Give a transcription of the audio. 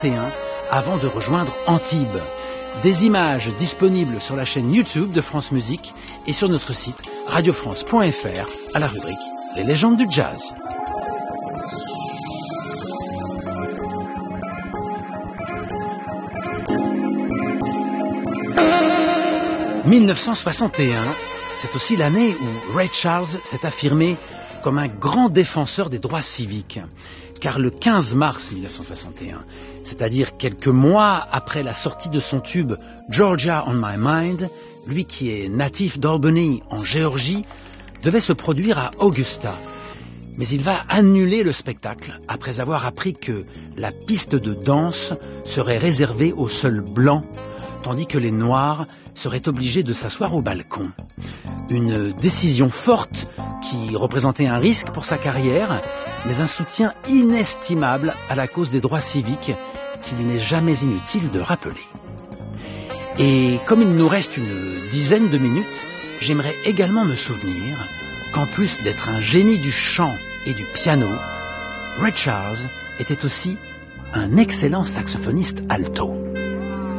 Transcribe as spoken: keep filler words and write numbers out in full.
et un avant de rejoindre Antibes. Des images disponibles sur la chaîne YouTube de France Musique et sur notre site radio france point f r à la rubrique Les légendes du jazz. mille neuf cent soixante et un, c'est aussi l'année où Ray Charles s'est affirmé comme un grand défenseur des droits civiques. Car le quinze mars mille neuf cent soixante et un, c'est-à-dire quelques mois après la sortie de son tube Georgia on My Mind, lui qui est natif d'Albany en Géorgie, devait se produire à Augusta. Mais il va annuler le spectacle après avoir appris que la piste de danse serait réservée aux seuls blancs, tandis que les noirs seraient obligés de s'asseoir au balcon. Une décision forte qui représentait un risque pour sa carrière, mais un soutien inestimable à la cause des droits civiques qu'il n'est jamais inutile de rappeler. Et comme il nous reste une dizaine de minutes, j'aimerais également me souvenir qu'en plus d'être un génie du chant et du piano, Ray Charles était aussi un excellent saxophoniste alto.